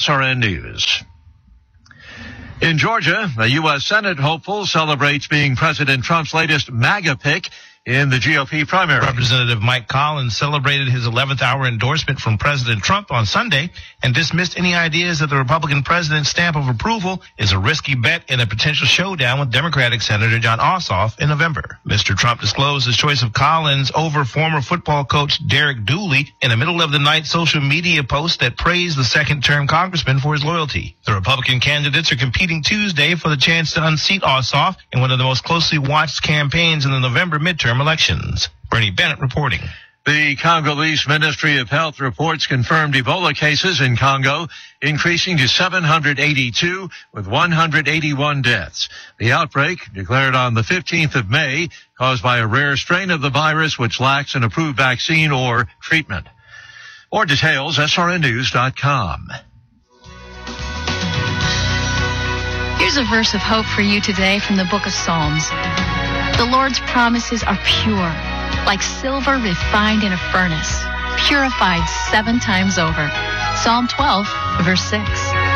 SRN News. In Georgia, a U.S. Senate hopeful celebrates being President Trump's latest MAGA pick in the GOP primary. Representative Mike Collins celebrated his 11th hour endorsement from President Trump on Sunday and dismissed any ideas that the Republican president's stamp of approval is a risky bet in a potential showdown with Democratic Senator Jon Ossoff in November. Mr. Trump disclosed his choice of Collins over former football coach Derek Dooley in the middle of the night social media post that praised the second-term congressman for his loyalty. The Republican candidates are competing Tuesday for the chance to unseat Ossoff in one of the most closely watched campaigns in the November midterm elections. Bernie Bennett reporting. The Congolese Ministry of Health reports confirmed Ebola cases in Congo increasing to 782 with 181 deaths. The outbreak, declared on the 15th of May, caused by a rare strain of the virus which lacks an approved vaccine or treatment. More details, srnnews.com. Here's a verse of hope for you today from the book of Psalms. The Lord's promises are pure, like silver refined in a furnace, purified 7 times over. Psalm 12, verse 6.